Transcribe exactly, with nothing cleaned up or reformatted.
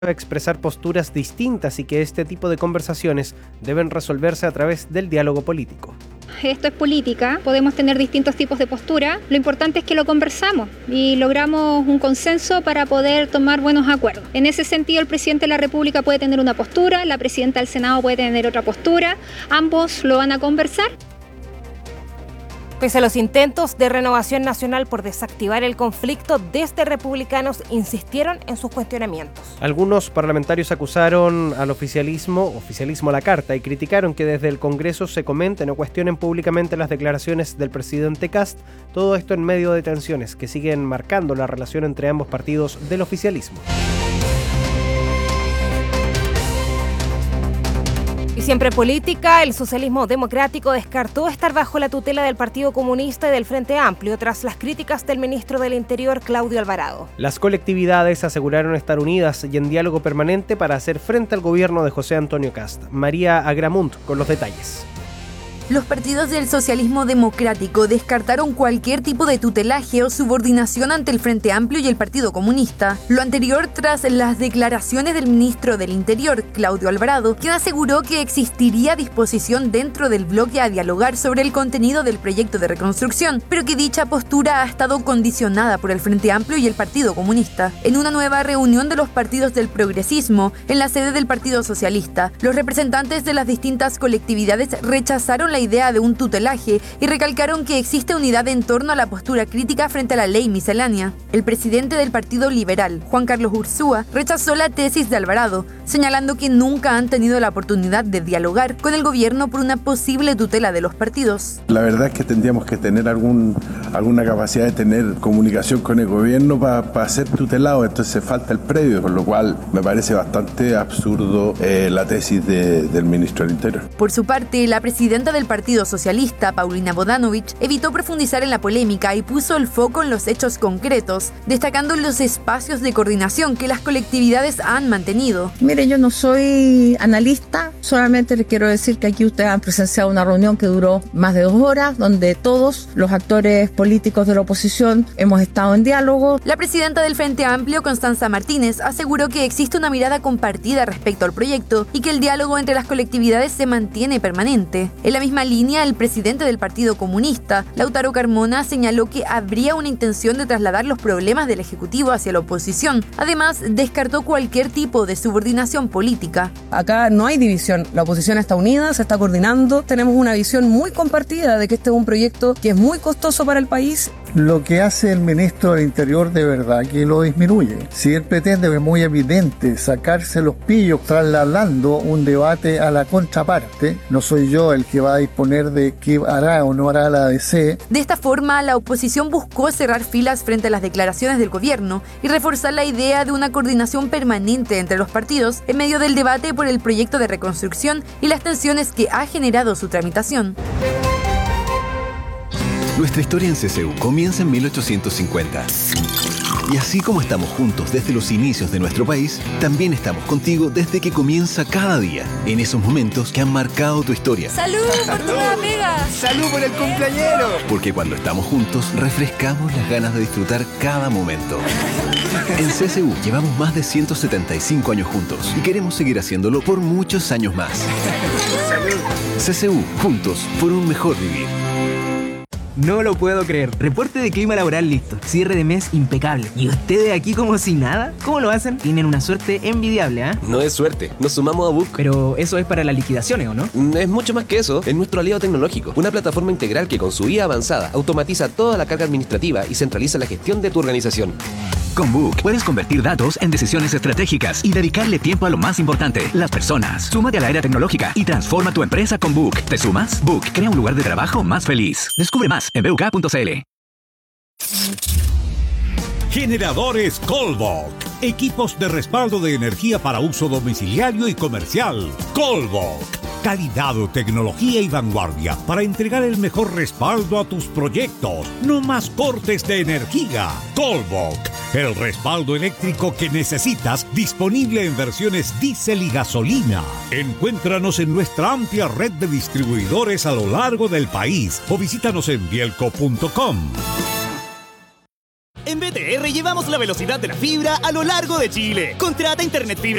expresar posturas distintas y que este tipo de conversaciones deben resolverse a través del diálogo político. Esto es política, podemos tener distintos tipos de postura, lo importante es que lo conversamos y logramos un consenso para poder tomar buenos acuerdos. En ese sentido, el presidente de la República puede tener una postura, la presidenta del Senado puede tener otra postura, ambos lo van a conversar. Pese a los intentos de Renovación Nacional por desactivar el conflicto, desde republicanos insistieron en sus cuestionamientos. Algunos parlamentarios acusaron al oficialismo, oficialismo a la carta, y criticaron que desde el Congreso se comenten o cuestionen públicamente las declaraciones del presidente Kast, todo esto en medio de tensiones que siguen marcando la relación entre ambos partidos del oficialismo. Y siempre política, el socialismo democrático descartó estar bajo la tutela del Partido Comunista y del Frente Amplio tras las críticas del ministro del Interior, Claudio Alvarado. Las colectividades aseguraron estar unidas y en diálogo permanente para hacer frente al gobierno de José Antonio Kast. María Agramunt con los detalles. Los partidos del socialismo democrático descartaron cualquier tipo de tutelaje o subordinación ante el Frente Amplio y el Partido Comunista. Lo anterior tras las declaraciones del ministro del Interior, Claudio Alvarado, quien aseguró que existiría disposición dentro del bloque a dialogar sobre el contenido del proyecto de reconstrucción, pero que dicha postura ha estado condicionada por el Frente Amplio y el Partido Comunista. En una nueva reunión de los partidos del progresismo, en la sede del Partido Socialista, los representantes de las distintas colectividades rechazaron la idea de un tutelaje y recalcaron que existe unidad en torno a la postura crítica frente a la ley miscelánea. El presidente del Partido Liberal, Juan Carlos Ursúa, rechazó la tesis de Alvarado, señalando que nunca han tenido la oportunidad de dialogar con el gobierno por una posible tutela de los partidos. La verdad es que tendríamos que tener algún, alguna capacidad de tener comunicación con el gobierno para pa ser tutelado, entonces falta el previo, por lo cual me parece bastante absurdo eh, la tesis de, del ministro del Interior. Por su parte, la presidenta del Partido Socialista, Paulina Bodanovich, evitó profundizar en la polémica y puso el foco en los hechos concretos, destacando los espacios de coordinación que las colectividades han mantenido. Mire, yo no soy analista, solamente les quiero decir que aquí ustedes han presenciado una reunión que duró más de dos horas, donde todos los actores políticos de la oposición hemos estado en diálogo. La presidenta del Frente Amplio, Constanza Martínez, aseguró que existe una mirada compartida respecto al proyecto y que el diálogo entre las colectividades se mantiene permanente. En la misma línea, el presidente del Partido Comunista, Lautaro Carmona, señaló que habría una intención de trasladar los problemas del Ejecutivo hacia la oposición. Además, descartó cualquier tipo de subordinación política. Acá no hay división, la oposición está unida, se está coordinando, tenemos una visión muy compartida de que este es un proyecto que es muy costoso para el país. Lo que hace el ministro del Interior de verdad que lo disminuye. Si él pretende, que es muy evidente, sacarse los pillos trasladando un debate a la contraparte, no soy yo el que va a disponer de qué hará o no hará la A D C. De esta forma, la oposición buscó cerrar filas frente a las declaraciones del gobierno y reforzar la idea de una coordinación permanente entre los partidos en medio del debate por el proyecto de reconstrucción y las tensiones que ha generado su tramitación. Nuestra historia en C C U comienza en mil ochocientos cincuenta. Y así como estamos juntos desde los inicios de nuestro país, también estamos contigo desde que comienza cada día, en esos momentos que han marcado tu historia. ¡Salud por tu nueva pega! ¡Salud por el cumpleañero! Porque cuando estamos juntos, refrescamos las ganas de disfrutar cada momento. En C C U llevamos más de ciento setenta y cinco años juntos y queremos seguir haciéndolo por muchos años más. ¡Salud! C C U, juntos por un mejor vivir. No lo puedo creer. Reporte de clima laboral listo. Cierre de mes impecable. ¿Y ustedes aquí como si nada? ¿Cómo lo hacen? Tienen una suerte envidiable, ¿ah? ¿eh? No es suerte. Nos sumamos a Book. Pero eso es para las liquidaciones, ¿o no? Es mucho más que eso. Es nuestro aliado tecnológico. Una plataforma integral que con su I A avanzada automatiza toda la carga administrativa y centraliza la gestión de tu organización. Con Book puedes convertir datos en decisiones estratégicas y dedicarle tiempo a lo más importante, las personas. Súmate a la era tecnológica y transforma tu empresa con Book. ¿Te sumas? Book crea un lugar de trabajo más feliz. Descubre más en b u k punto c l. Generadores Colbok. Equipos de respaldo de energía para uso domiciliario y comercial. Colbok. Calidad, tecnología y vanguardia para entregar el mejor respaldo a tus proyectos. No más cortes de energía. Colbok. El respaldo eléctrico que necesitas, disponible en versiones diésel y gasolina. Encuéntranos en nuestra amplia red de distribuidores a lo largo del país o visítanos en bielco punto com. En B T R lleva llevamos la velocidad de la fibra a lo largo de Chile. Contrata internet fibra